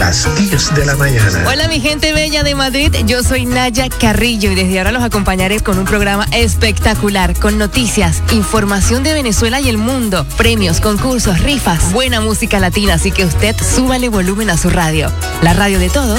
las 10 de la mañana. Hola mi gente bella de Madrid, yo soy Naya Carrillo y desde ahora los acompañaré con un programa espectacular, con noticias, información de Venezuela y el mundo, premios, concursos, rifas, buena música latina, así que usted súbale volumen a su radio. La radio de todos.